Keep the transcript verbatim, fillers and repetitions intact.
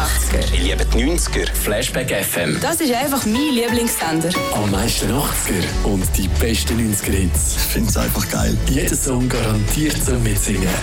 achtziger. Ich liebe die neunziger. Flashback F M. Das ist einfach mein Lieblingssender. Am meisten achtziger und die besten neunziger Hits. Ich finde es einfach geil. Jeder Song garantiert zum Mitsingen.